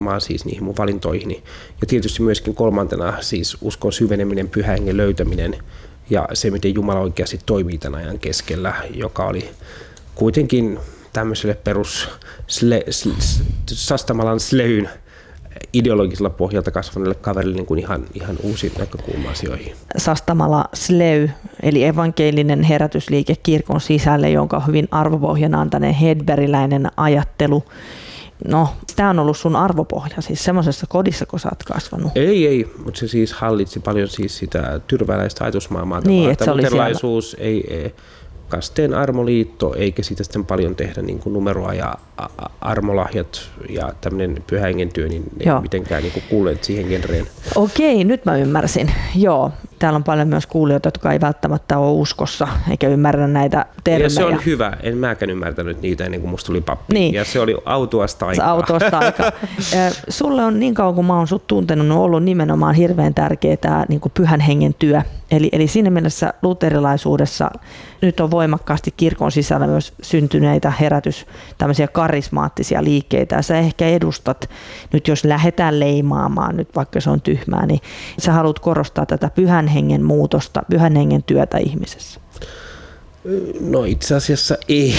siis niihin mun valintoihini. Ja tietysti myöskin kolmantena siis uskon syveneminen, Pyhän Hengen löytäminen ja se, miten Jumala oikeasti toimii tämän ajan keskellä, joka oli kuitenkin tämmöiselle perus Sastamalan Sleyn ideologisella pohjalta kasvaneelle kaverille niin kuin ihan uusi näkökulma asioihin. Sastamala Sley, eli evankelinen herätysliike kirkon sisälle, jonka on hyvin arvopohjana antaneen hedbergiläinen ajattelu. No, tämä on ollut sun arvopohja, siis semmoisessa kodissa, kun sä oot kasvanut. Ei, mutta se siis hallitsi paljon siis sitä tyrväläistä ajatusmaailmaa. Niin, että se oli luterilaisuus, ei kasteen armoliitto, eikä siitä sitten paljon tehdä niin kuin numeroa ja armolahjat ja tämmöinen Pyhän Hengen työ, niin ei mitenkään niin kuin kuulleet siihen genreen. Okei, nyt mä ymmärsin. Joo, täällä on paljon myös kuulijoita, jotka ei välttämättä ole uskossa eikä ymmärrä näitä termejä. Ja se on hyvä, en mäkään ymmärtänyt niitä ennen kuin musta tuli pappi. Niin. Ja se oli autuasta aikaa. Sulle on niin kauan kuin mä oon sut tuntenut, on ollut nimenomaan hirveän tärkeää tämä niin kuin Pyhän Hengen työ. Eli siinä mielessä luterilaisuudessa nyt on voimakkaasti kirkon sisällä myös syntyneitä tämmöisiä karismaattisia liikkeitä. Ja sä ehkä edustat, nyt jos lähdetään leimaamaan, nyt vaikka se on tyhmää, niin sä haluat korostaa tätä Pyhän Hengen muutosta, Pyhän Hengen työtä ihmisessä. No itse asiassa ei.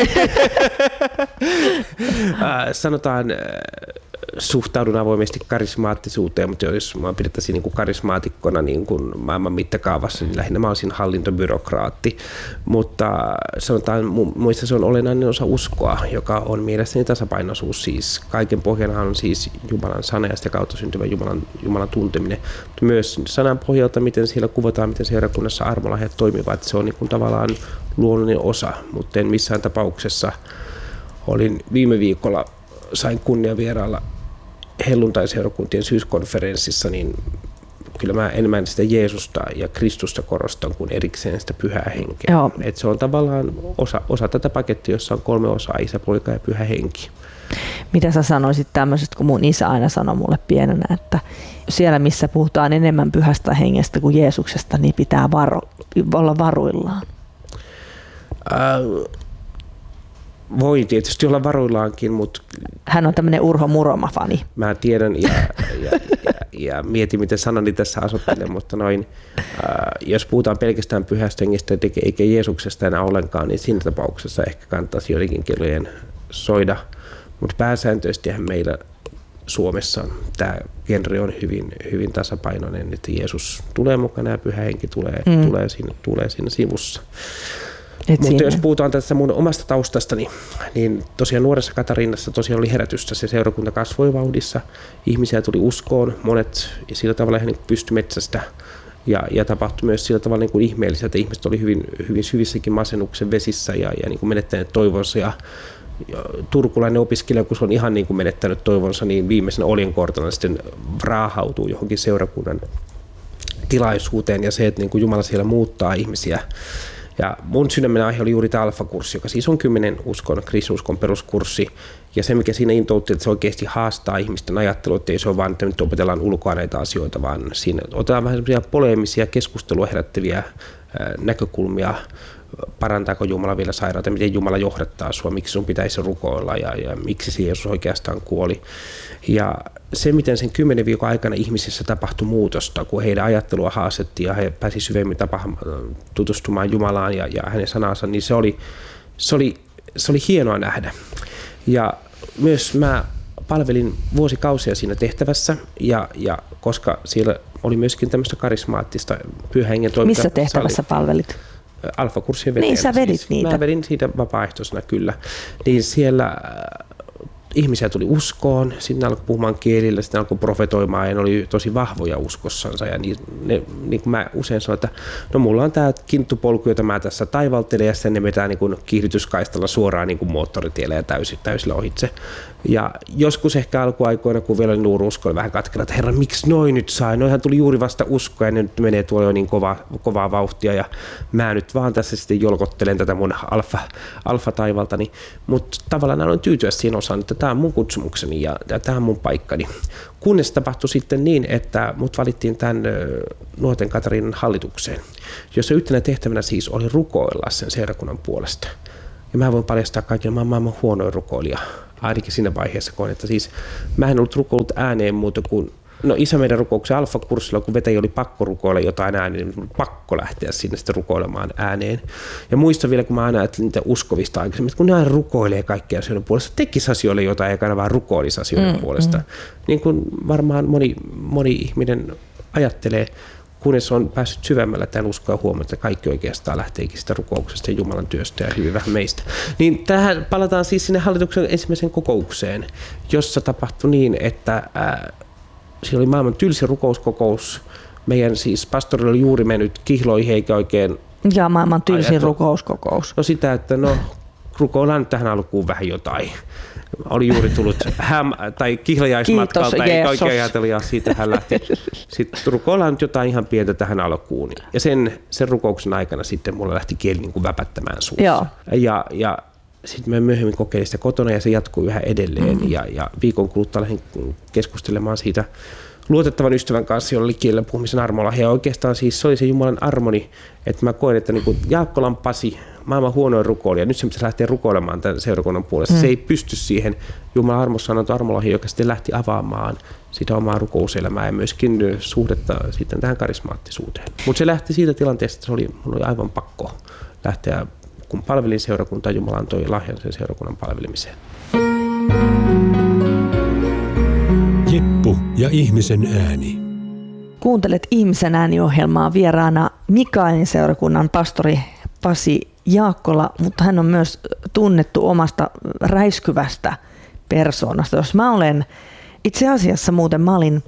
Sanotaan, suhtaudun avoimesti karismaattisuuteen, mutta jos mä pidettäisiin niin kuin karismaatikkona niin kuin maailman mittakaavassa, niin lähinnä mä olisin hallintobyrokraatti. Mutta sanotaan, muista se on olennainen osa uskoa, joka on mielestäni tasapainoisuus. Siis kaiken pohjanahan on siis Jumalan sana ja sitä kautta syntyvä Jumalan tunteminen. Mutta myös sanan pohjalta, miten siellä kuvataan, miten seurakunnassa armolahjat toimivat, se on niin kuin tavallaan luonnollinen osa, mutta en missään tapauksessa. Olin viime viikolla, sain kunnia vierailla helluntaiseurakuntien syyskonferenssissa, niin kyllä mä enemmän sitä Jeesusta ja Kristusta korostan kuin erikseen sitä Pyhää Henkeä. Et se on tavallaan osa tätä pakettia, jossa on 3 osaa, Isä, Poika ja Pyhä Henki. Mitä sä sanoisit tämmöisestä, kun mun isä aina sanoi mulle pienenä, että siellä missä puhutaan enemmän Pyhästä Hengestä kuin Jeesuksesta, niin pitää olla varuillaan? Voi tietysti olla varuillaankin, mutta hän on tämmöinen Urho Muroma-fani. Mä tiedän ja mietin, miten sanani tässä asottelen, mutta jos puhutaan pelkästään Pyhästä Hengestä eikä Jeesuksesta enää ollenkaan, niin siinä tapauksessa ehkä kannattaisi joidenkin kellojen soida. Mutta pääsääntöisestihän meillä Suomessa tämä genre on hyvin tasapainoinen, että Jeesus tulee mukana ja Pyhä Henki tulee siinä sivussa. Mutta jos puhutaan tässä mun omasta taustastani, niin tosiaan nuoressa Katariinassa tosiaan oli herätystä, se seurakunta kasvoi vauhdissa, ihmisiä tuli uskoon, monet ja sillä tavalla ihan niin pystyi metsästä ja tapahtui myös sillä tavalla niin kuin ihmeellisiä, että ihmiset oli hyvin syvissäkin masennuksen vesissä ja niin kuin menettäneet toivonsa ja turkulainen opiskelija, kun se on ihan niin kuin menettänyt toivonsa, niin viimeisenä oljenkortana sitten raahautuu johonkin seurakunnan tilaisuuteen ja se, että niin kuin Jumala siellä muuttaa ihmisiä. Ja mun sydämen aihe oli juuri tämä Alfa-kurssi, joka siis on 10 kristinuskon peruskurssi. Ja se, mikä siinä intoutti, että se oikeasti haastaa ihmisten ajattelua, että ei se ole vain, että nyt opetellaan ulkoa näitä asioita, vaan siinä otetaan vähän semmoisia poleemisia keskustelua herättäviä näkökulmia. Parantaako Jumala vielä sairautta, miten Jumala johdattaa sua, miksi sun pitäisi rukoilla ja miksi se Jeesus oikeastaan kuoli. Ja se, miten sen 10 viikon aikana ihmisissä tapahtui muutosta, kun heidän ajattelua haastettiin ja he pääsi syvemmin tutustumaan Jumalaan ja hänen sanansa, niin se oli hienoa nähdä. Ja myös mä palvelin vuosikausia siinä tehtävässä ja koska siellä oli myöskin tämmöistä karismaattista Pyhän Hengen toimintaa. Missä tehtävässä palvelit? Alfa-kurssien vetäjänä. Niin, sä vedit siis. niitä. Mä vedin siitä vapaaehtoisena kyllä. Niin siellä ihmisiä tuli uskoon, sitten alkoi puhumaan kielillä, sitten alkoi profetoimaan ja ne oli tosi vahvoja uskossansa. Ja niin kuin mä usein sanoin, että no mulla on tää kinttupolku, jota mä tässä taivaltelen ja sitten ne vetää niin kuin kiihdytyskaistalla suoraan niin kuin moottoritielle ja täysillä ohitse. Ja joskus ehkä alkuaikoina, kun vielä oli nuoruusko, oli vähän katkella, että herra, miksi noi nyt sai? Noihan tuli juuri vasta uskoa ja ne nyt menee tuolla jo niin kovaa vauhtia ja mä nyt vaan tässä sitten jolkottelen tätä mun alfa-taivaltani. Mutta tavallaan aloin tyytyä siihen osaan, että tämä on mun kutsumukseni ja tämä on mun paikkani. Kunnes tapahtui sitten niin, että mut valittiin tämän Nuorten Katariinan hallitukseen, jossa yhtenä tehtävänä siis oli rukoilla sen seurakunnan puolesta. Ja mä voin paljastaa kaikille, mä oon maailman huonoin rukoilija ainakin siinä vaiheessa koin, että siis mä en ollut rukoillut ääneen muuta kuin isä meidän rukouksen alfakurssilla, kun vetäjä oli pakko rukoilla jotain ääneen, niin pakko lähteä sinne sitten rukoilemaan ääneen. Ja muistan vielä, kun mä aina ajattelin niitä uskovista aikaisemmin, että kun ne aina rukoilee kaikkia asioiden puolesta, tekisi asioille jotain, eikä aina vaan rukoilisi asioiden puolesta. Niin kuin varmaan moni ihminen ajattelee, kunnes on päässyt syvemmällä tämän uskoa huomioon, että kaikki oikeastaan lähteekin sitä rukouksesta ja Jumalan työstä ja hyvin vähän meistä. Niin tähän palataan siis sinne hallituksen ensimmäiseen kokoukseen, jossa tapahtui niin, että siinä oli maailman tylsin rukouskokous. Meidän siis pastori oli juuri mennyt kihloihin eikä oikein... Ja maailman tylsin rukouskokous. No sitä, että rukoillaan nyt tähän alkuun vähän jotain. Oli juuri tullut tai kihlajaismatkalta, eikä oikein ajatella, ja siitä hän lähti. Sitten rukoillaan nyt jotain ihan pientä tähän alkuun. Ja sen rukouksen aikana sitten mulla lähti kieli niin kuin väpättämään suussa. Ja sitten mä myöhemmin kokeilin sitä kotona ja se jatkuu yhä edelleen. Ja viikon kuluttua lähdin keskustelemaan siitä luotettavan ystävän kanssa, jolla oli kielellä puhumisen armolahja. Ja oikeastaan siis se oli se Jumalan armoni, että mä koen, että niin kuin Jaakkolan Pasi, maailman huonoin rukoilija, nyt se pitäisi lähteä rukoilemaan tämän seurakunnan puolesta. Se ei pysty siihen Jumalan armossa annettu armolahja, joka sitten lähti avaamaan sitä omaa rukouselämää ja myöskin suhdetta sitten tähän karismaattisuuteen. Mutta se lähti siitä tilanteesta, että mulla oli aivan pakko lähteä, kun palvelin seurakuntaa, Jumala antoi lahjan sen seurakunnan palvelemiseen. Jeppu ja ihmisen ääni. Kuuntelet Ihmisen ääni-ohjelmaa, vieraana Mikaelin seurakunnan pastori Pasi Jaakkola, mutta hän on myös tunnettu omasta räiskyvästä persoonasta. Jos mä olen, itse asiassa muuten mä olin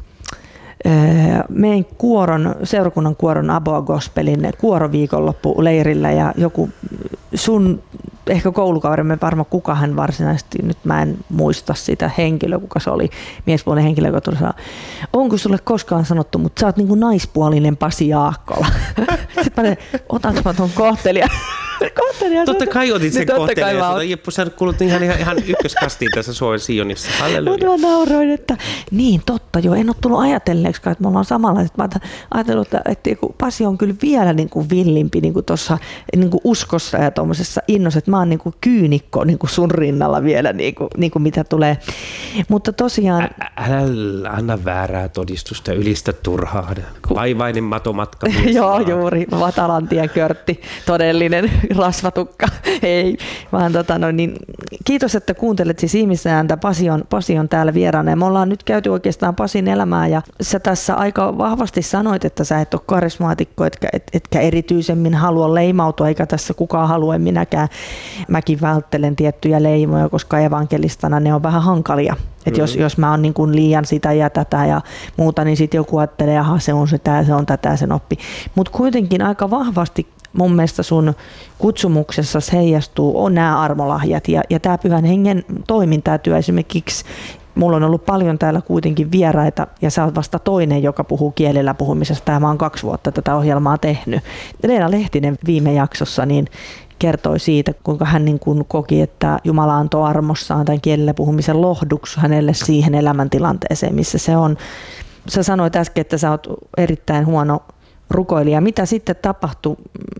meidän seurakunnan kuoron Aboa Gospelin kuoroviikonloppuleirillä ja joku sun ehkä koulukaveremme, varmaan kuka hän varsinaisesti, nyt mä en muista sitä henkilöä, kuka se oli, miespuolinen henkilö, joka tuli sanoa, onko sulle koskaan sanottu, mutta sä oot niin kuin naispuolinen Pasi Jaakkola. Sitten mä otanko mä tuon kohtelijan. Totta kai otit sen kohtelijan. Jeppu, sä kuulut ihan ykköskastiin tässä Suomen Sionissa. Halleluja. Mä nauroin, että niin totta jo, en ole tullut ajatelleeksikaan, että me ollaan samanlaiset. Mä ajatellut, että Pasi on kyllä vielä niin kuin villimpi niin kuin tuossa niin kuin uskossa ja tuommoisessa innossa, että mä oon niin kuin kyynikko niin kuin sun rinnalla vielä, niin kuin mitä tulee. Mutta tosiaan... Älä anna väärää todistusta ja ylistä turhaan. Vaivainen matomatka. Joo, juuri. Vatalantien körtti, todellinen rasvatukka. Ei, vaan niin, kiitos, että kuuntelet siis Ihmisen ääntä. Pasi on täällä vieraana ja me ollaan nyt käyty oikeastaan Pasin elämää ja sä tässä aika vahvasti sanoit, että sä et ole karismaatikko, etkä erityisemmin halua leimautua, eikä tässä kukaan halua, minäkään. Mäkin välttelen tiettyjä leimoja, koska evankelistana ne on vähän hankalia. Että jos mä oon niin kuin liian sitä ja tätä ja muuta, niin sitten joku ajattelee, että se on sitä ja se on tätä ja sen oppi. Mutta kuitenkin aika vahvasti mun mielestä sun kutsumuksessa heijastuu on nämä armolahjat ja tämä Pyhän Hengen toiminta ja työ esimerkiksi. Mulla on ollut paljon täällä kuitenkin vieraita ja sä oot vasta toinen, joka puhuu kielellä puhumisesta. Ja mä oon 2 vuotta tätä ohjelmaa tehnyt. Leena Lehtinen viime jaksossa niin kertoi siitä, kuinka hän niin kuin koki, että Jumala antoi armossaan tämän kielellä puhumisen lohduksi hänelle siihen elämäntilanteeseen, missä se on. Sä sanoit äsken, että sä oot erittäin huono rukoilija. Mitä sitten tapahtui?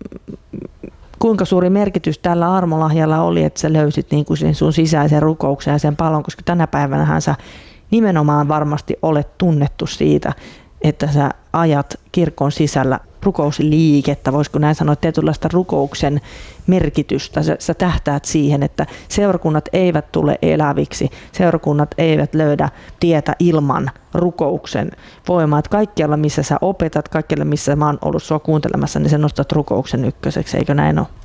Kuinka suuri merkitys tällä armolahjalla oli, että sä löysit niin kuin sen sun sisäisen rukouksen ja sen palon, koska tänä päivänähän sä nimenomaan varmasti olet tunnettu siitä, että sä ajat kirkon sisällä rukousliikettä, voisiko näin sanoa, tietynlaista rukouksen merkitystä. Sä tähtäät siihen, että seurakunnat eivät tule eläviksi, seurakunnat eivät löydä tietä ilman rukouksen voimaa. Että kaikkialla, missä sä opetat, kaikkialla, missä mä oon ollut sua kuuntelemassa, niin sä nostat rukouksen ykköseksi, eikö näin ole?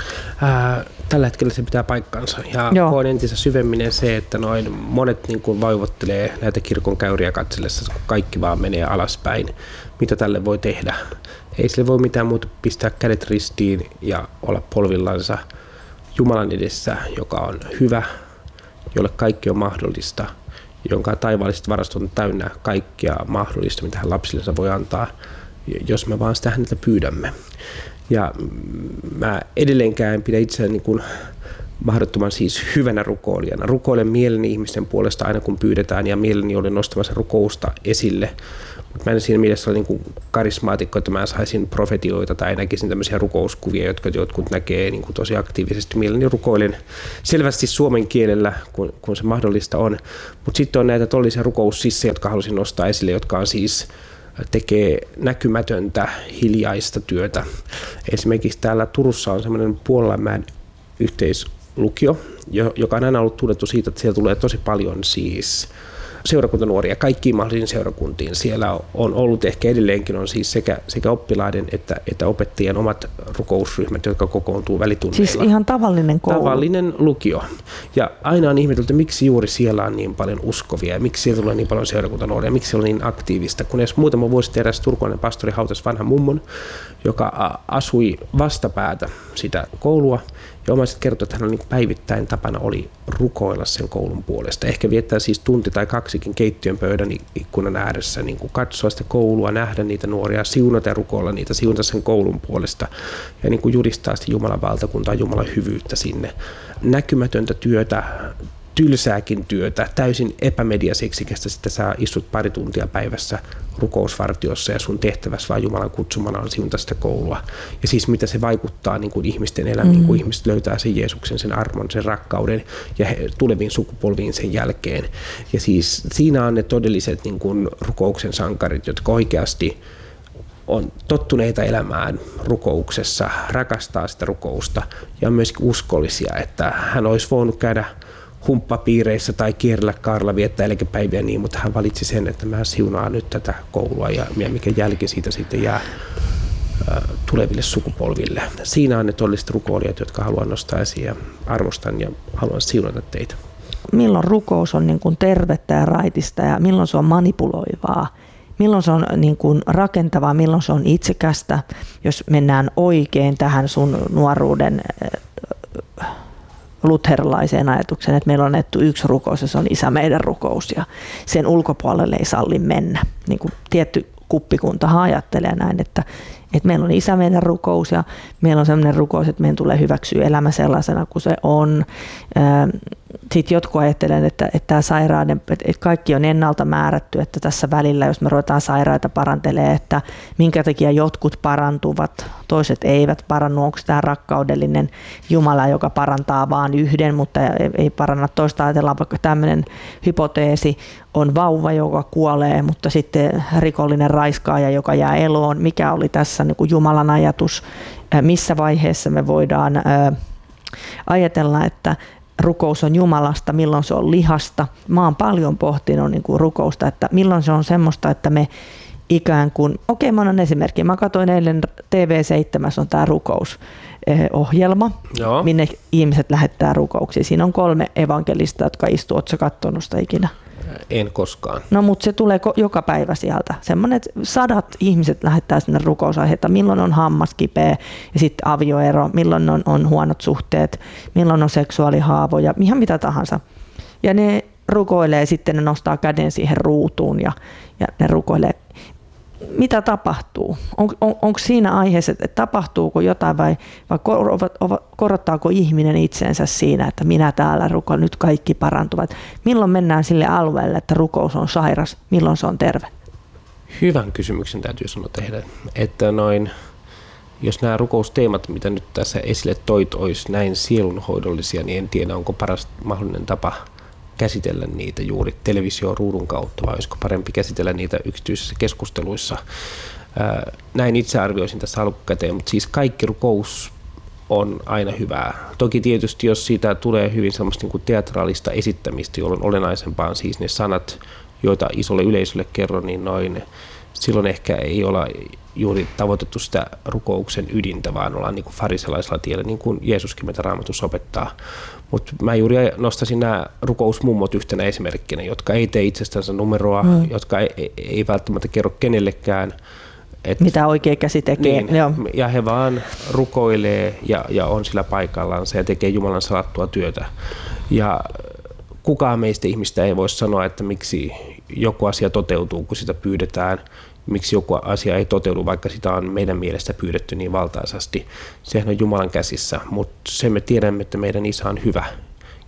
Tällä hetkellä se pitää paikkansa ja koen entistä syvemmin se, että monet niin kuin vaivottelee näitä kirkon käyriä katsellessa, kun kaikki vaan menee alaspäin. Mitä tälle voi tehdä? Ei sille voi mitään muuta pistää kädet ristiin ja olla polvillansa Jumalan edessä, joka on hyvä, jolle kaikki on mahdollista, jonka taivaalliset varastot on täynnä kaikkea mahdollista, mitä hän lapsillensa voi antaa, jos me vaan sitä häneltä pyydämme. Ja mä edelleenkään en pidä itseäni niin kuin mahdottoman siis hyvänä rukoilijana. Rukoilen mieleni ihmisten puolesta aina kun pyydetään ja mieleni olen nostamassa rukousta esille. Mutta mä en siinä mielessä ole niin karismaatikko, että mä saisin profetioita tai näkisin tämmöisiä rukouskuvia, jotka jotkut näkee niin tosi aktiivisesti. Mielelläni rukoilen selvästi suomen kielellä, kun se mahdollista on. Mutta sitten on näitä tollisia rukoussissejä, jotka halusin nostaa esille, jotka on siis tekee näkymätöntä, hiljaista työtä. Esimerkiksi täällä Turussa on semmoinen Puolanmäen yhteislukio, joka on aina ollut tunnettu siitä, että siellä tulee tosi paljon siis seurakuntanuoria kaikkiin mahdollisiin seurakuntiin. Siellä on ollut, ehkä edelleenkin on siis sekä oppilaiden että opettajien omat rukousryhmät, jotka kokoontuu välitunneilla. Siis ihan tavallinen koulu. Tavallinen lukio. Ja aina on ihmetelty, miksi juuri siellä on niin paljon uskovia ja miksi siellä tulee niin paljon seurakuntanuoria, miksi siellä on niin aktiivista. Kun edes muutama vuosi sitten eräs turkulainen pastori hautasi vanhan mummon, joka asui vastapäätä sitä koulua. Ja omaiset kertoi, että hän oli päivittäin tapana oli rukoilla sen koulun puolesta. Ehkä viettää siis tunti tai kaksikin keittiön pöydän ikkunan ääressä, niin kuin katsoa sitä koulua, nähdä niitä nuoria, siunata ja rukoilla niitä, siunata sen koulun puolesta ja niin kuin julistaa sitä Jumalan valtakuntaa, Jumalan hyvyyttä sinne. Näkymätöntä työtä, tylsääkin työtä, täysin epämediaseksikästä, sitten sä istut pari tuntia päivässä rukousvartiossa ja sun tehtävässä vaan Jumalan kutsumana on siunata sitä koulua. Ja siis mitä se vaikuttaa niin kuin ihmisten elämiin, kun ihmiset löytää sen Jeesuksen, sen armon, sen rakkauden ja tuleviin sukupolviin sen jälkeen. Ja siis siinä on ne todelliset niin kuin rukouksen sankarit, jotka oikeasti on tottuneita elämään rukouksessa, rakastaa sitä rukousta ja on myöskin uskollisia, että hän olisi voinut käydä humppapiireissä tai kierrellä kaarella viettää eläkepäiviä niin, mutta hän valitsi sen, että mä siunaan nyt tätä koulua ja mikä jälki siitä sitten jää tuleville sukupolville. Siinä on ne todelliset rukoilijat, jotka haluan nostaa esiin ja arvostan ja haluan siunata teitä. Milloin rukous on niin kuin tervettä ja raitista ja milloin se on manipuloivaa? Milloin se on niin kuin rakentavaa, milloin se on itsekästä, jos mennään oikein tähän sun nuoruuden luterilaiseen ajatukseen, että meillä on annettu yksi rukous ja se on Isä meidän rukous ja sen ulkopuolelle ei salli mennä. Niin kuin tietty kuppikunta ajattelee näin, että meillä on Isä meidän rukous ja meillä on sellainen rukous, että meidän tulee hyväksyä elämä sellaisena kuin se on. Sitten jotkut ajattelevat, että tämä sairauden, että kaikki on ennalta määrätty, että tässä välillä, jos me ruvetaan sairaita parantelemaan, että minkä takia jotkut parantuvat, toiset eivät parannu, onko tämä rakkaudellinen Jumala, joka parantaa vain yhden, mutta ei paranna toista. Ajatellaan vaikka tämmöinen hypoteesi, on vauva, joka kuolee, mutta sitten rikollinen raiskaaja, joka jää eloon. Mikä oli tässä niin kuin Jumalan ajatus? Missä vaiheessa me voidaan ajatella, että rukous on Jumalasta, milloin se on lihasta. Mä oon paljon pohtinut niin kuin rukousta, että milloin se on semmoista, että me ikään kuin, mä annan esimerkki. Mä katsoin eilen TV7 on tämä rukousohjelma, minne ihmiset lähettää rukouksia. Siinä on 3 evankelista, jotka istuu. Ootko sä katsonut sitä ikinä? En koskaan. No mutta se tulee joka päivä sieltä. Semmoinen, että 100 ihmiset lähettää sinne rukousaiheita. Milloin on hammas kipeä ja sitten avioero, milloin on huonot suhteet, milloin on seksuaalihaavoja, ihan mitä tahansa. Ja ne rukoilee sitten, ne nostaa käden siihen ruutuun ja ne rukoilee. Mitä tapahtuu? Onko siinä aiheessa, että tapahtuuko jotain vai korottaako ihminen itsensä siinä, että minä täällä rukoilen, nyt kaikki parantuvat? Milloin mennään sille alueelle, että rukous on sairas, milloin se on terve? Hyvän kysymyksen täytyy sanoa tehdä, että jos nämä rukousteemat, mitä nyt tässä esille toit, olisi näin sielunhoidollisia, niin en tiedä, onko paras mahdollinen tapa käsitellä niitä juuri televisioruudun kautta, vai olisiko parempi käsitellä niitä yksityisissä keskusteluissa. Näin itse arvioisin tässä alkukäteen, mutta siis kaikki rukous on aina hyvää. Toki tietysti, jos siitä tulee hyvin semmoista niin kuin teatraalista esittämistä, jolloin olennaisempaa on siis ne sanat, joita isolle yleisölle kerron, niin silloin ehkä ei olla juuri tavoitettu sitä rukouksen ydintä, vaan ollaan niin kuin fariselaisella tiellä, niin kuin Jeesuskin meitä Raamatus opettaa. Mutta mä juuri nostaisin nämä rukousmummot yhtenä esimerkkinä, jotka ei tee itsestänsä numeroa, jotka ei välttämättä kerro kenellekään. Mitä oikea käsi tekee. Niin, ja he vaan rukoilee ja on sillä paikallaan ja tekee Jumalan salattua työtä. Ja kukaan meistä ihmistä ei voi sanoa, että miksi joku asia toteutuu, kun sitä pyydetään. Miksi joku asia ei toteudu, vaikka sitä on meidän mielestä pyydetty niin valtaisasti. Sehän on Jumalan käsissä, mutta sen me tiedämme, että meidän Isä on hyvä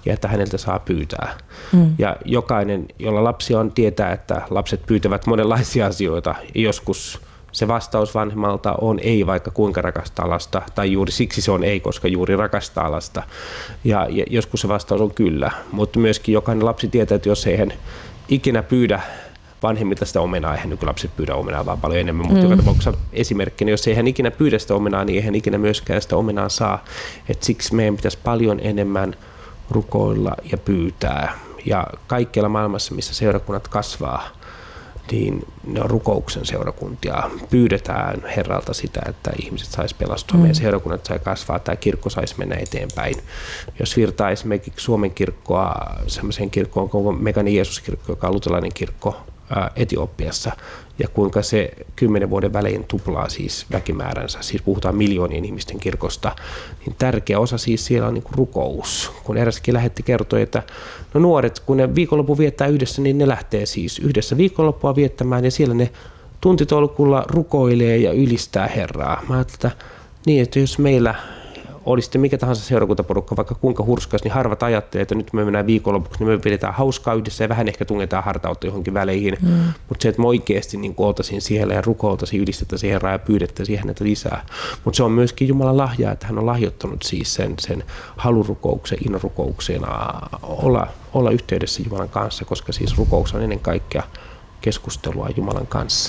ja että häneltä saa pyytää. Ja jokainen, jolla lapsi on, tietää, että lapset pyytävät monenlaisia asioita. Joskus se vastaus vanhemmalta on ei, vaikka kuinka rakastaa lasta, tai juuri siksi se on ei, koska juuri rakastaa lasta. Ja joskus se vastaus on kyllä, mutta myöskin jokainen lapsi tietää, että jos ei hän ikinä pyydä vanhemmilta sitä omenaa, eihän nykylapset pyydä omenaa vaan paljon enemmän, mutta joka tapauksessa esimerkkinä, jos ei hän ikinä pyydä sitä omenaa, niin ei hän ikinä myöskään sitä omenaa saa. Et siksi meidän pitäisi paljon enemmän rukoilla ja pyytää. Ja kaikkialla maailmassa, missä seurakunnat kasvaa, niin ne on rukouksen seurakuntia. Pyydetään Herralta sitä, että ihmiset saisi pelastua, meidän seurakunnat sai kasvaa, tämä kirkko saisi mennä eteenpäin. Jos virtaa esimerkiksi Suomen kirkkoa sellaiseen kirkkoon kuin Meganin Jeesuskirkko, joka on luterilainen kirkko Etiopiassa, ja kuinka se 10 vuoden välein tuplaa siis väkimääränsä, siis puhutaan miljoonien ihmisten kirkosta, niin tärkeä osa siis siellä on niin kuin rukous. Kun eräskin lähetti kertoi, että no nuoret, kun ne viikonloppu viettää yhdessä, niin ne lähtee siis yhdessä viikonloppua viettämään, ja siellä ne tuntitolkulla rukoilee ja ylistää Herraa. Mä ajattelin, että niin, että jos meillä olisi sitten mikä tahansa seurakuntaporukka, vaikka kuinka hurskas, niin harvat ajattelee, että nyt me mennään viikonlopuksi, niin me pidetään hauskaa yhdessä ja vähän ehkä tungetaan hartautta johonkin väleihin. Mutta se, että me oikeasti niin oltaisiin siellä ja rukoiltaisiin, ylistettäisiin Herraa ja pyydettäisiin häneltä lisää. Mutta se on myöskin Jumalan lahja, että hän on lahjoittanut siis sen halurukouksen, innorukouksen olla yhteydessä Jumalan kanssa, koska siis rukous on ennen kaikkea keskustelua Jumalan kanssa.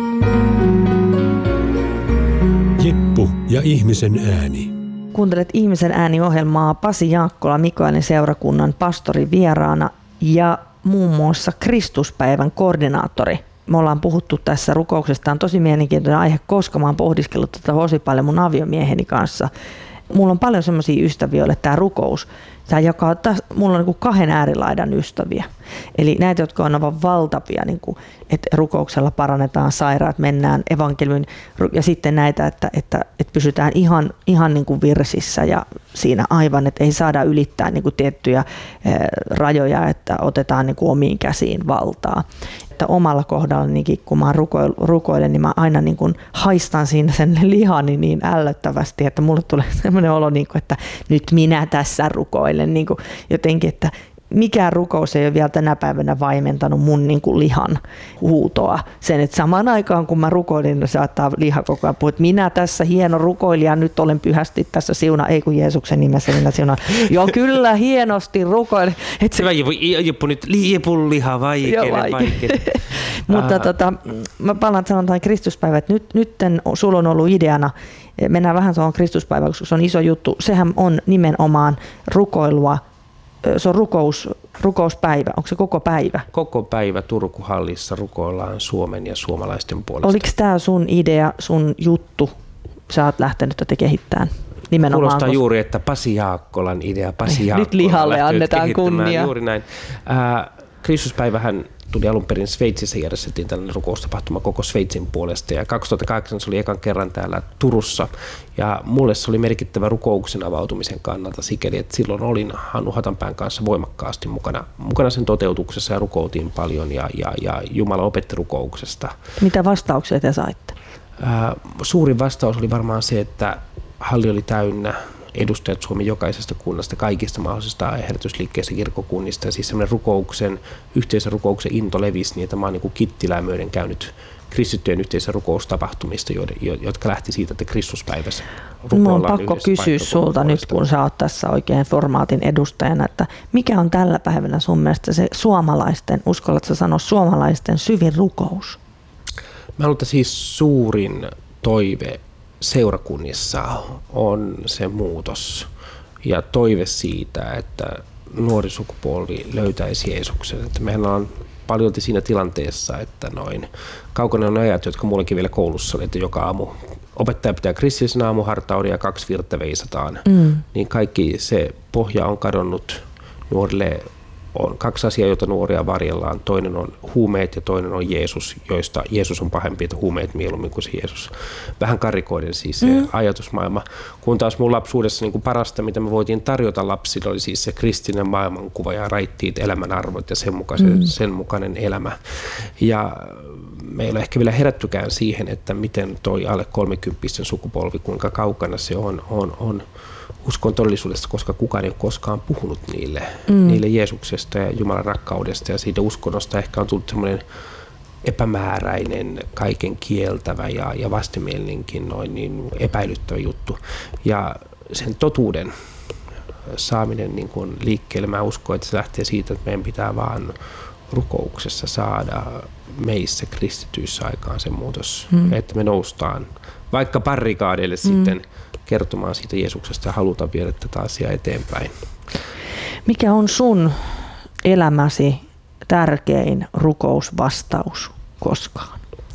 Jeppu ja ihmisen ääni. Kuuntelet Ihmisen ääni-ohjelmaa Pasi Jaakkola, Mikaelin seurakunnan pastori vieraana ja muun muassa Kristuspäivän koordinaattori. Me ollaan puhuttu tässä rukouksesta, on tosi mielenkiintoinen aihe, koska mä oon pohdiskellut tätä tosi paljon mun aviomieheni kanssa. Mulla on paljon semmoisia ystäviä, joille tämä rukous, mulla on niin 2 äärilaidan ystäviä. Eli näitä, jotka on aivan valtavia, niin kuin, että rukouksella parannetaan sairaat, mennään evankeliumin, ja sitten näitä, että pysytään ihan niin kuin virsissä ja siinä aivan, että ei saada ylittää niin kuin tiettyjä rajoja, että otetaan niin kuin omiin käsiin valtaa. Että omalla kohdallanikin, kun mä rukoilen, niin mä aina niin kuin haistan siinä sen lihani niin ällöttävästi, että mulle tulee sellainen olo, niin kuin, että nyt minä tässä rukoilen. Niin kuin jotenkin, että mikään rukous ei ole vielä tänä päivänä vaimentanut mun niin kuin lihan huutoa. Sen, että samaan aikaan kun mä rukoilin, niin saattaa liha koko ajan puhua, että minä tässä hieno rukoilija, nyt olen pyhästi tässä siuna, ei kun Jeesuksen nimessä minä siunaan. Joo, kyllä hienosti rukoilin. Se Jeppu nyt liipun liha vaikeinen. Mutta mä palaan sanotaan Kristuspäivä, että nyt sulla on ollut ideana, mennään vähän tuohon Kristuspäivään, koska se on iso juttu. Sehän on nimenomaan rukoilua. Se on rukouspäivä. Onko se koko päivä? Koko päivä Turku-hallissa rukoillaan Suomen ja suomalaisten puolesta. Oliko tämä sun idea, sun juttu? Sä oot lähtenyt tätä kehittämään nimenomaan. Kuulostaa juuri, että Pasi Jaakkolan idea. Pasi Jaakkola nyt lihalle annetaan kunnia. Juuri näin. Kristuspäivähän tuli alun perin Sveitsissä, järjestettiin tällainen rukoustapahtuma koko Sveitsin puolesta, ja 2008 se oli ekan kerran täällä Turussa, ja mulle se oli merkittävä rukouksen avautumisen kannalta sikäli, että silloin olin Hannu Hatanpään kanssa voimakkaasti mukana sen toteutuksessa ja rukoiltiin paljon, ja Jumala opetti rukouksesta. Mitä vastauksia te saitte? Suurin vastaus oli varmaan se, että halli oli täynnä edustajat Suomen jokaisesta kunnasta, kaikista mahdollisista herätysliikkeistä, kirkkokunnista, ja siis semmoinen yhteisen rukouksen into levisi, niin että mä oon niin kuin Kittilää myöden käynyt kristittyjen yhteisen rukoustapahtumista, jotka lähti siitä, että Kristuspäivässä rukoillaan. Mun on pakko kysyä sulta nyt, kun sä oot tässä oikein formaatin edustajana, että mikä on tällä päivänä sun mielestä se suomalaisten, uskallatko sanoa suomalaisten syvin rukous? Mä luulen, että siis suurin toive seurakunnissa on se muutos ja toive siitä, että nuori sukupolvi löytäisi Jeesuksen. Että mehän on paljolti siinä tilanteessa, että noin kaukana on ajat, jotka mullakin vielä koulussa oli, että joka aamu opettaja pitää kristillisen aamuhartauden ja 2 virttä veisataan. Niin kaikki se pohja on kadonnut. Nuorille on 2 asiaa, joita nuoria varjellaan. Toinen on huumeet ja toinen on Jeesus, joista Jeesus on pahempi, että huumeet mieluummin kuin se Jeesus. Vähän karikoiden siis se ajatusmaailma. Kun taas mun lapsuudessa niin kuin parasta, mitä me voitiin tarjota lapsille, oli siis se kristillinen maailmankuva ja raittiit elämän arvot ja sen mukainen elämä. Ja me ei ole ehkä vielä herättykään siihen, että miten toi alle 30 sukupolvi, kuinka kaukana se on uskon todellisuudesta, koska kukaan ei ole koskaan puhunut niille Jeesuksesta ja Jumalan rakkaudesta ja siitä uskonnosta. Ehkä on tullut semmoinen epämääräinen, kaiken kieltävä ja vastenmielinenkin noin niin epäilyttävä juttu. Ja sen totuuden saaminen niin kuin liikkeelle, mä uskon, että se lähtee siitä, että meidän pitää vaan rukouksessa saada meissä kristityissä aikaan se muutos, että me noustaan vaikka barrikaadeille sitten kertomaan siitä Jeesuksesta ja halutaan viedä tätä asiaa eteenpäin. Mikä on sun elämäsi tärkein rukousvastaus koskaan?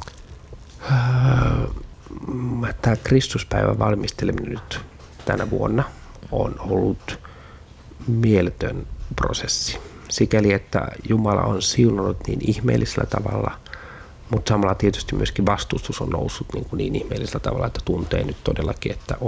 Tämä Kristuspäivän valmisteleminen nyt tänä vuonna on ollut mieletön prosessi. Sikäli, että Jumala on siunannut niin ihmeellisellä tavalla, mutta samalla tietysti myöskin vastustus on noussut niin ihmeellisellä tavalla, että tuntee nyt todellakin, että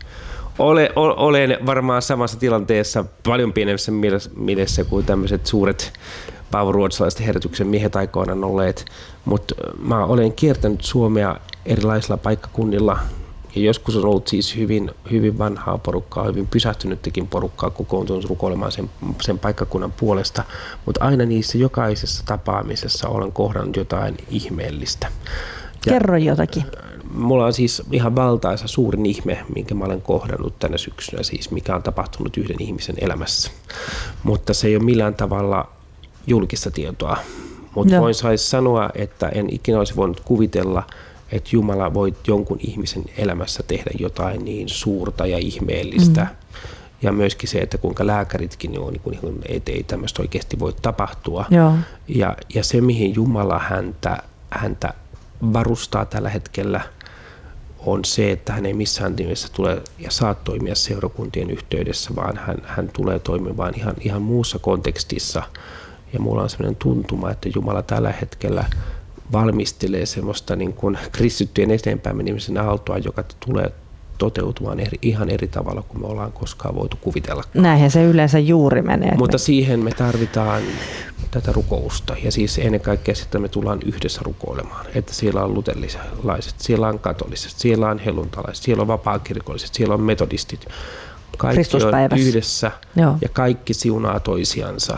olen varmaan samassa tilanteessa paljon pienemmässä mielessä kuin tämmöiset suuret paavoruotsalaiset herätyksen miehet aikoinaan olleet, mutta mä olen kiertänyt Suomea erilaisilla paikkakunnilla ja joskus on ollut siis hyvin vanhaa porukkaa, hyvin pysähtynytkin porukkaa kokoontunut rukoilemaan sen paikkakunnan puolesta, mutta aina niissä jokaisessa tapaamisessa olen kohdannut jotain ihmeellistä. Kerro jotakin. Mulla on siis ihan valtaisa suurin ihme, minkä mä olen kohdannut tänä syksynä, siis mikä on tapahtunut yhden ihmisen elämässä. Mutta se ei ole millään tavalla julkista tietoa. Mutta voin sanoa, että en ikinä olisi voinut kuvitella, että Jumala voi jonkun ihmisen elämässä tehdä jotain niin suurta ja ihmeellistä. Ja myöskin se, että kuinka lääkäritkin on, niin ei tämmöistä oikeasti voi tapahtua. Ja se, mihin Jumala häntä varustaa tällä hetkellä, on se, että hän ei missään nimessä tule ja saa toimia seurakuntien yhteydessä, vaan hän tulee toimimaan ihan muussa kontekstissa. Ja mulla on sellainen tuntuma, että Jumala tällä hetkellä valmistelee semmoista niin kuin kristittyjen eteenpäin menimisen aaltoa, joka tulee toteutumaan ihan eri tavalla kuin me ollaan koskaan voitu kuvitella. Näinhän se yleensä juuri menee. Mutta siihen me tarvitaan tätä rukousta ja siis ennen kaikkea sitten me tullaan yhdessä rukoilemaan, että siellä on luterilaiset, siellä on katoliset, siellä on helluntalaiset, siellä on vapaakirkolliset, siellä on metodistit. Kaikki on yhdessä ja kaikki siunaa toisiansa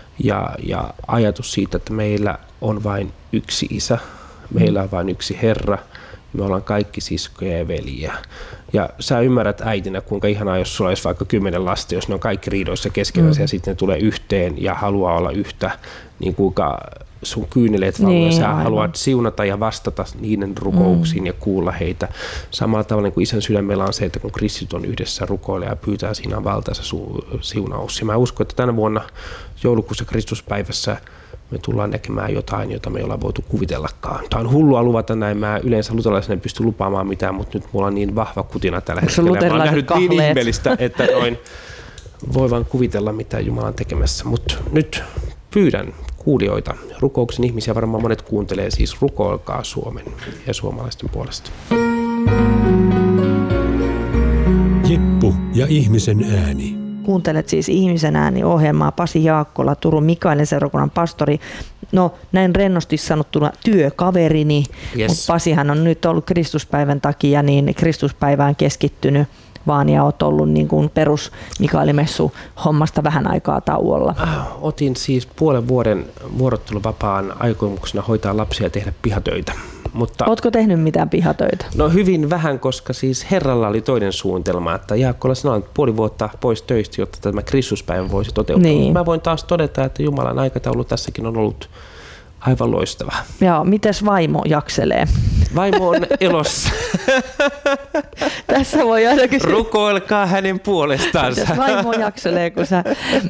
ja ajatus siitä, että meillä on vain yksi isä, meillä on vain yksi Herra, me ollaan kaikki siskoja ja veljiä. Ja sä ymmärrät äitinä, kuinka ihanaa, jos sulla olisi vaikka 10 lasta, jos ne on kaikki riidoissa keskenään ja sitten ne tulee yhteen ja haluaa olla yhtä, niin kuinka sun kyyneleet valuu. Sä haluat siunata ja vastata niiden rukouksiin ja kuulla heitä. Samalla tavalla kuin isän sydämellä on se, että kun kristit on yhdessä rukoilee ja pyytää, siinä on valtaisa siunaus. Ja mä uskon, että tänä vuonna joulukuussa Kristuspäivässä me tullaan näkemään jotain, jota me ei olla voitu kuvitellakaan. Tämä on hullua luvata näin. Mä yleensä luterilaisena en pysty lupaamaan mitään, mutta nyt mulla on niin vahva kutina tällä hetkellä. Mä oon nähnyt niin ihmeellistä, että voi vaan kuvitella, mitä Jumala on tekemässä. Mutta nyt pyydän kuulijoita, rukouksen ihmisiä, varmaan monet kuuntelee, siis rukoilkaa Suomen ja suomalaisten puolesta. Jeppu ja ihmisen ääni. Kuuntelet siis Ihmisen ääni -ohjelmaa. Pasi Jaakkola, Turun Mikaelin seurakunnan pastori. No näin rennosti sanottuna työkaverini, mutta Pasihan on nyt ollut Kristuspäivän takia niin Kristuspäivään keskittynyt vaan ja olet ollut niin kuin perus Mikaelimessu hommasta vähän aikaa tauolla. Otin siis puolen vuoden vuorotteluvapaan aikomuksena hoitaa lapsia ja tehdä pihatöitä. Mutta ootko tehnyt mitään pihatöitä? No hyvin vähän, koska siis Herralla oli toinen suunnitelma, että Jaakkola sanoi, että puoli vuotta pois töistä, jotta tämä Kristuspäivä voisi toteutua. Niin. Mä voin taas todeta, että Jumalan aikataulu tässäkin on ollut aivan loistava. Joo, mites vaimo jakselee? Vaimo on elossa. Tässä voi aina kysyä. Rukoilkaa hänen puolestaansa. Mites vaimo jakselee, kun sä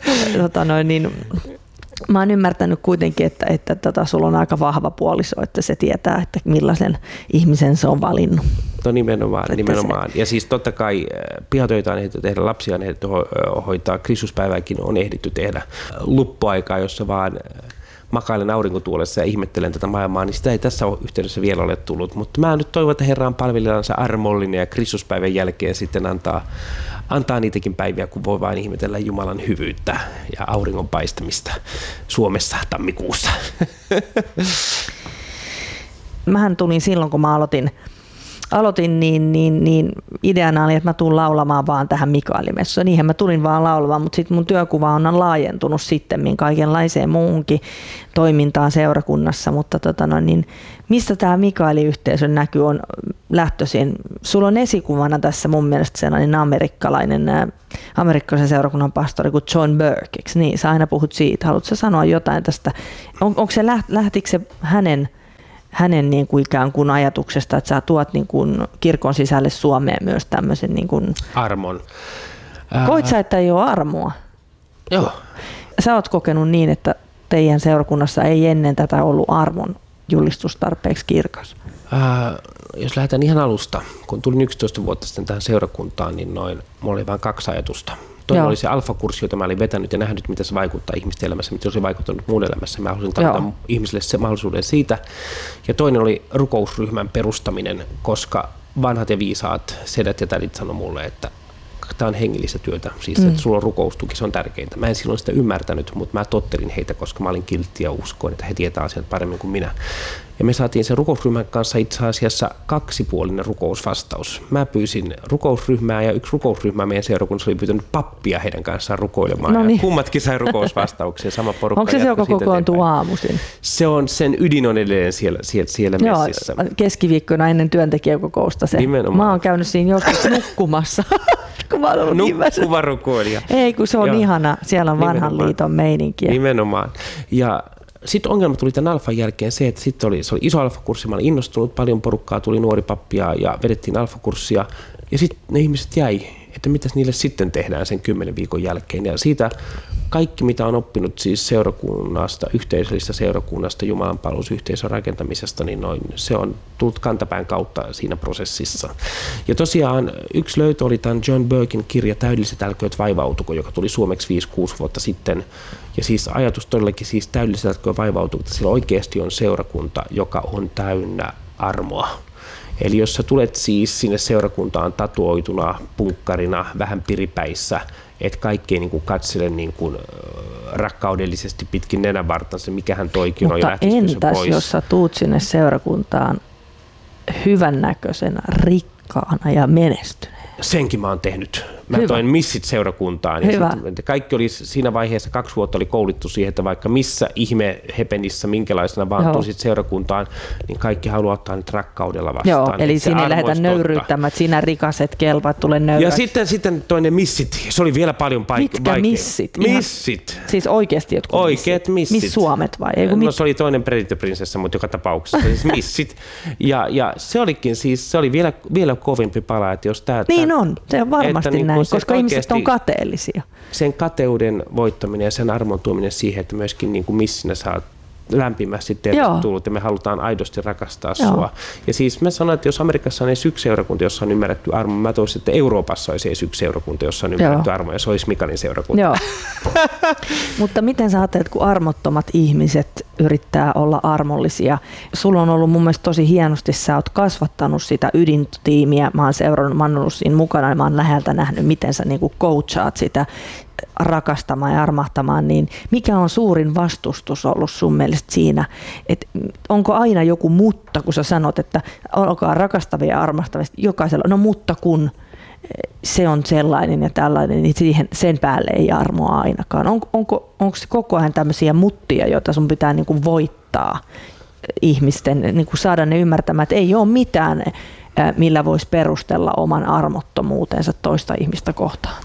mä oon ymmärtänyt kuitenkin, että sulla on aika vahva puoliso, että se tietää, että millaisen ihmisen se on valinnut. No nimenomaan. Ja siis totta kai pihatöitä on ehditty tehdä, lapsia on ehditty hoitaa, Kristuspäivääkin on ehditty tehdä luppuaikaa, jossa vaan makailen aurinkotuolessa ja ihmettelen tätä maailmaa, niin sitä ei tässä yhteydessä vielä ole tullut. Mutta mä nyt toivon, että Herra on palvelijansa armollinen ja Kristuspäivän jälkeen sitten antaa niitäkin päiviä, kun voi vain ihmetellä Jumalan hyvyyttä ja auringon paistamista Suomessa tammikuussa. mähän tulin silloin, kun mä aloitin niin ideana oli, että mä tuun laulamaan vaan tähän Mikaelimessuun. Niinhän mä tulin vaan laulamaan, mutta sitten mun työkuva on laajentunut sittemmin kaikenlaiseen muuhunkin toimintaan seurakunnassa. Mutta mistä tämä Mikaeli-yhteisön näky on lähtöisin? Sulla on esikuvana tässä mun mielestä sellainen amerikkalaisen seurakunnan pastori kuin John Burke, eikö niin? Sä aina puhut siitä. Haluatko sanoa jotain tästä? Onko se lähtikö se hänen niin kuin ikään kuin ajatuksesta, että sä tuot niin kuin kirkon sisälle Suomeen myös tämmöisen niin kuin armon. Koit sä, että ei ole armoa? Joo. Sä oot kokenut niin, että teidän seurakunnassa ei ennen tätä ollut armon julistus tarpeeksi kirkas? Jos lähdetään ihan alusta, kun tulin 11 vuotta sitten tähän seurakuntaan, niin mulla oli vain 2 ajatusta. Toinen oli se alfakurssi, jota mä olin vetänyt ja nähnyt, mitä se vaikuttaa ihmisten elämässä, miten se on vaikuttanut muun elämässä. Mä halusin tarjota ihmisille se mahdollisuuden siitä. Ja toinen oli rukousryhmän perustaminen, koska vanhat ja viisaat sedät ja tädit sanoi mulle, että tämä on hengellistä työtä, siis että sulla on rukoustuki, se on tärkeintä. Mä en silloin sitä ymmärtänyt, mutta mä tottelin heitä, koska mä olin kiltti ja uskoin, että he tietää asiat paremmin kuin minä. Ja me saatiin sen rukousryhmän kanssa itse asiassa 2-puolinen rukousvastaus. Mä pyysin rukousryhmää ja yksi rukousryhmä meidän seurakunnassa oli pyytänyt pappia heidän kanssaan rukoilemaan. No niin. Ja kummatkin sai rukousvastauksia, sama porukka. Onko se joka kokoontuu aamuisin? Se on, sen ydin on edelleen siellä messissä. Joo, keskiviikkona ennen työntekijäkokousta se. Nimenomaan. Mä oon käynyt siinä joskus nukkumassa. Nukkuva rukoilija. Ei, kun se on ihana. Siellä on vanhan liiton meininkiä. Nimenomaan. Ja sitten ongelma tuli tämän alfan jälkeen se, että se oli iso alfakurssi. Mä olin innostunut, paljon porukkaa, tuli nuori pappia ja vedettiin alfakurssia. Ja sitten ne ihmiset jäi, että mitäs niille sitten tehdään sen 10 viikon jälkeen. Ja siitä kaikki, mitä on oppinut siis seurakunnasta, yhteisöllisestä seurakunnasta, jumalanpalvelusyhteisön rakentamisesta, niin se on tullut kantapään kautta siinä prosessissa. Ja tosiaan yksi löytö oli tämän John Burken kirja Täydelliset älkööt vaivautuko, joka tuli suomeksi 5-6 vuotta sitten. Ja siis ajatus todellakin siis täydelliset älkööt vaivautuko, että sillä oikeasti on seurakunta, joka on täynnä armoa. Eli jos sä tulet siis sinne seurakuntaan tatuoituna, punkkarina, vähän piripäissä, et kaikki niin katsele niin rakkaudellisesti pitkin nenänvartansa, mikähän toikin on. Mutta entäs jos sä tuut sinne seurakuntaan hyvännäköisenä, rikkaana ja menestyneenä? Senkin mä oon tehnyt. Mä toin missit seurakuntaan. Ja kaikki oli siinä vaiheessa 2 vuotta oli koulittu siihen, että vaikka missä ihme hepenissä, minkälaisena vaan tulisit seurakuntaan, niin kaikki haluaa ottaa nyt rakkaudella vastaan. Joo, eli sinne ei lähdetä nöyryyttämään, että sinä rikaset kelpaat, tule nöyräksi. Ja sitten toinen missit, se oli vielä paljon Mitkä missit? Missit. Siis oikeasti jotkut oikeat missit. Miss Suomet vai? No se oli toinen Predator-prinsessa, mutta joka tapauksessa siis missit. Ja se olikin siis, se oli vielä kovempi pala, että jos tämä... Niin on, se on varmasti näin. Koska ihmiset on kateellisia. Sen kateuden voittaminen ja sen armon tuominen siihen, että myöskin niin kuin missinä saat lämpimästi tervetullut ja me halutaan aidosti rakastaa sua. Ja siis mä sanoin, että jos Amerikassa on edes yksi seurakunta, jossa on ymmärretty armo, mä toivoisin, että Euroopassa olisi edes yksi seurakunta, jossa on ymmärretty armo ja se olisi Mikaelin seurakunta. Joo. Mutta miten sä ajattelet, kun armottomat ihmiset yrittää olla armollisia? Sulla on ollut mun mielestä tosi hienosti, sä oot kasvattanut sitä ydintiimiä, mä oon seurannut, mä oon ollut siinä mukana ja mä oon läheltä nähnyt, miten sä niinku coachaat sitä rakastamaan ja armahtamaan, niin mikä on suurin vastustus ollut sun mielestä siinä, että onko aina joku mutta, kun sä sanot, että olkaa rakastavia ja armastavia, jokaisella, no mutta kun se on sellainen ja tällainen, niin sen päälle ei armoa ainakaan. Onko se koko ajan tämmöisiä muttia, joita sun pitää niin kuin voittaa ihmisten, niin kuin saada ne ymmärtämään, että ei ole mitään, millä voisi perustella oman armottomuutensa toista ihmistä kohtaan?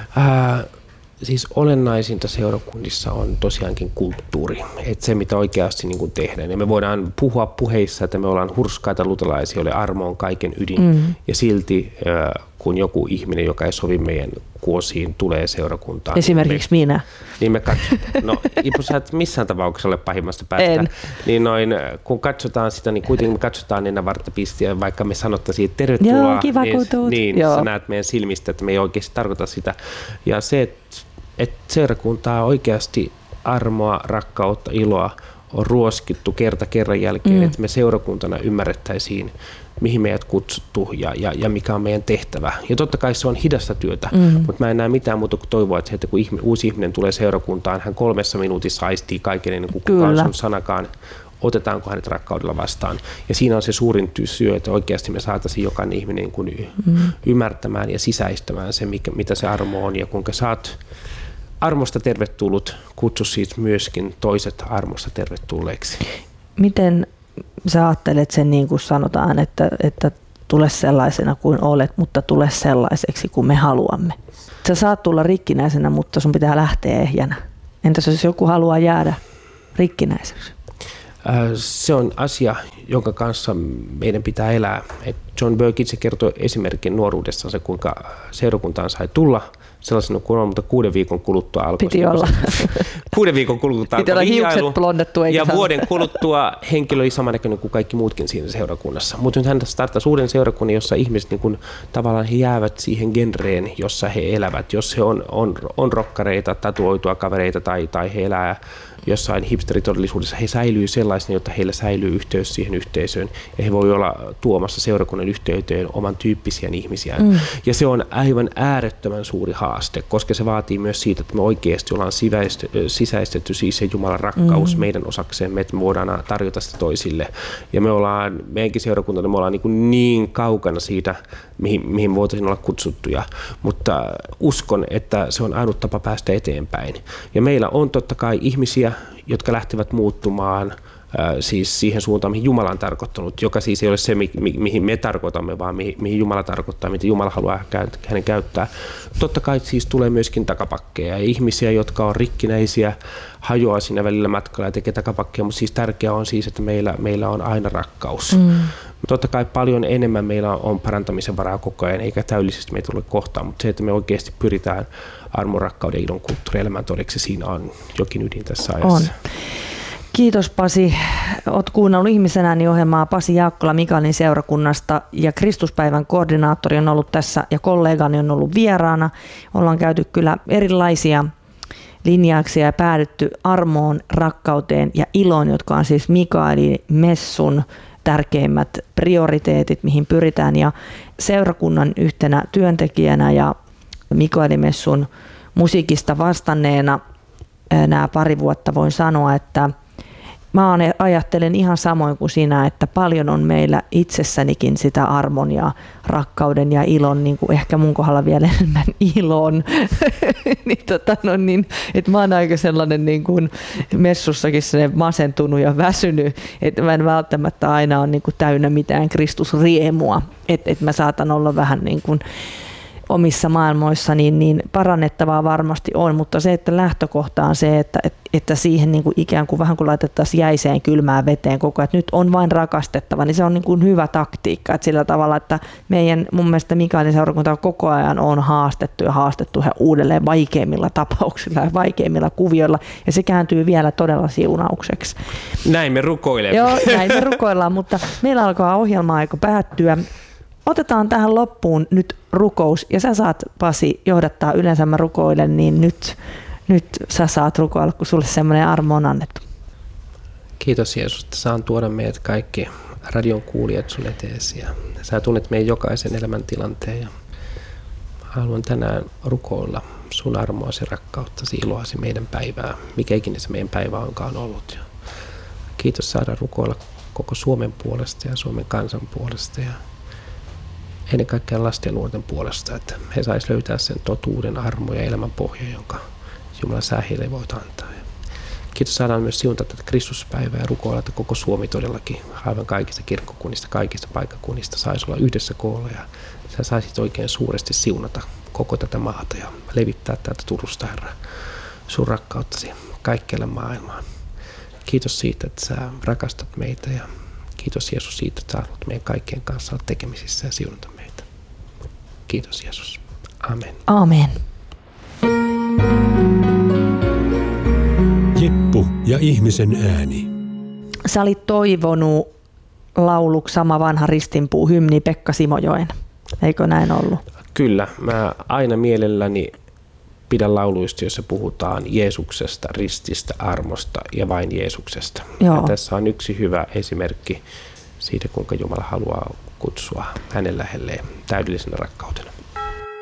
Siis olennaisinta seurakunnissa on tosiaankin kulttuuri, että se mitä oikeasti niin kuin tehdään. Ja me voidaan puhua puheissa, että me ollaan hurskaita luterilaisia, joille armo on kaiken ydin. Ja silti kun joku ihminen, joka ei sovi meidän kuosiin, tulee seurakuntaan. Esimerkiksi minä. Niin me no Ipo, sä et missään tapauksessa ole pahimmasta päästä. Niin kun katsotaan sitä, niin kuitenkin me katsotaan ennen varttapistiä, vaikka me sanottaisiin, että tervetuloa. Joo, kiva kun tuut. Niin sä näet meidän silmistä, että me ei oikeasti tarkoita sitä. Ja se, että seurakuntaa oikeasti armoa, rakkautta, iloa on ruoskittu kerran jälkeen, että me seurakuntana ymmärrettäisiin, mihin meidät kutsuttu ja mikä on meidän tehtävä. Ja totta kai se on hidasta työtä, mutta mä en näe mitään muuta kuin toivoa, että uusi ihminen tulee seurakuntaan, hän 3 minuutissa aistii kaiken ennen kuin kukaan sun sanakaan otetaanko hänet rakkaudella vastaan. Ja siinä on se suurin syy, että oikeasti me saataisiin jokainen ihminen ymmärtämään ja sisäistämään se, mitä se armo on ja kuinka sä oot armosta tervetullut, kutsu siis myöskin toiset armosta tervetulleeksi. Miten sä ajattelet sen, niin kuin sanotaan, että tule sellaisena kuin olet, mutta tule sellaiseksi kuin me haluamme? Sä saat tulla rikkinäisenä, mutta sun pitää lähteä ehjänä. Entäs jos joku haluaa jäädä rikkinäiseksi? Se on asia, jonka kanssa meidän pitää elää. John Burke itse kertoi esimerkin nuoruudessaan, kuinka seurakuntaan sai tulla sellaisena kuin on, mutta 6 viikon kuluttua alkoi. Piti olla. 6 viikon kuluttua alkoi hiukset blondettu, ja vuoden kuluttua henkilö oli samannäköinen kuin kaikki muutkin siinä seurakunnassa. Mutta nyt hän starttasi uuden seurakunnan, jossa ihmiset niin kuin, tavallaan he jäävät siihen genreen, jossa he elävät. Jos he on rokkareita, tatuoitua kavereita tai he elää jossain hipsteritodellisuudessa, he säilyy sellaisena, jotta heillä säilyy yhteys siihen yhteisöön ja he voi olla tuomassa seurakunnan yhteyteen oman tyyppisiä ihmisiä. Ja se on aivan äärettömän suuri haaste, koska se vaatii myös siitä, että me oikeasti ollaan sisäistetty siis se Jumalan rakkaus meidän osaksemme, että me voidaan tarjota sitä toisille. Ja meidänkin seurakuntana me ollaan niin kaukana siitä, mihin voitaisiin olla kutsuttuja, mutta uskon, että se on ainut tapa päästä eteenpäin. Ja meillä on totta kai ihmisiä, jotka lähtevät muuttumaan siis siihen suuntaan, mihin Jumala on tarkoittanut, joka siis ei ole se, mihin me tarkoitamme, vaan mihin Jumala tarkoittaa, mitä Jumala haluaa hänen käyttää. Totta kai siis tulee myöskin takapakkeja ja ihmisiä, jotka on rikkinäisiä, hajoaa siinä välillä matkalla ja tekee takapakkeja, mutta siis tärkeää on siis, että meillä on aina rakkaus. Totta kai paljon enemmän meillä on parantamisen varaa koko ajan, eikä täydellisesti meitä tule kohtaan, mutta se, että me oikeasti pyritään armon, rakkauden, ilon, kulttuuri, elämän todeksi, siinä on jokin ydin tässä ajassa. On. Kiitos Pasi. Olet kuunnellut Ihmisenääni -ohjelmaa Pasi Jaakkola Mikaelin seurakunnasta ja Kristuspäivän koordinaattori on ollut tässä ja kollegani on ollut vieraana. Ollaan käyty kyllä erilaisia linjauksia ja päädytty armoon, rakkauteen ja iloon, jotka on siis Mikaelin messun tärkeimmät prioriteetit, mihin pyritään. Ja seurakunnan yhtenä työntekijänä ja Mikaelin messun musiikista vastanneena nämä 2 vuotta voin sanoa, että mä ajattelen ihan samoin kuin sinä, että paljon on meillä itsessänikin sitä armon rakkauden ja ilon, niin kuin ehkä mun kohdalla vielä enemmän ilon. Että mä oon aika sellainen niin kuin messussakin masentunut ja väsynyt, että mä en välttämättä aina ole niin kuin täynnä mitään Kristusriemua, että mä saatan olla vähän niin kuin omissa maailmoissa, niin parannettavaa varmasti on, mutta se, että lähtökohta on se, että siihen niin kuin ikään kuin vähän kuin laitettaisiin jäiseen kylmään veteen koko ajan, että nyt on vain rakastettava, niin se on niin kuin hyvä taktiikka, että sillä tavalla, että mun mielestä Mikaelin seurakunta koko ajan on haastettu yhä uudelleen vaikeimmilla tapauksilla ja vaikeimmilla kuvioilla, ja se kääntyy vielä todella siunaukseksi. Näin me rukoilemme. Joo, näin me rukoillaan, mutta meillä alkaa ohjelma-aika päättyä. Otetaan tähän loppuun nyt rukous, ja sä saat, Pasi, johdattaa, yleensä mä rukoilen, niin nyt sä saat rukoilla, kun sulle semmoinen armo on annettu. Kiitos Jeesus, että saan tuoda meidät kaikki radion kuulijat sun eteesi. Sä tunnet meidän jokaisen elämäntilanteen ja haluan tänään rukoilla sun armoasi, rakkauttasi, iloasi meidän päivää, mikä ikinä se meidän päivä onkaan ollut. Ja kiitos saada rukoilla koko Suomen puolesta ja Suomen kansan puolesta ja ennen kaikkea lasten ja nuorten puolesta, että he sais löytää sen totuuden, armo ja elämän pohja, jonka Jumala sä heille voit antaa. Kiitos, saadaan myös siunata tätä Kristuspäivää ja rukoilla, että koko Suomi todellakin aivan kaikista kirkkokunnista, kaikista paikkakunnista saisi olla yhdessä koolla ja sä saisit oikein suuresti siunata koko tätä maata ja levittää täältä Turusta, Herra, sun rakkauttasi kaikkialle maailmaan. Kiitos siitä, että sä rakastat meitä ja kiitos Jeesus siitä, että sä haluat meidän kaikkien kanssa olla tekemisissä ja siunata meitä. Kiitos Jeesus. Amen. Amen. Jeppu ja ihmisen ääni. Sä olit toivonut lauluksi Sama vanha ristinpuu -hymni Pekka Simojoen. Eikö näin ollut? Kyllä. Mä aina mielelläni pidän lauluista, jossa puhutaan Jeesuksesta, rististä, armosta ja vain Jeesuksesta. Ja tässä on yksi hyvä esimerkki siitä, kuinka Jumala haluaa kutsua hänen lähelleen täydellisenä rakkautena.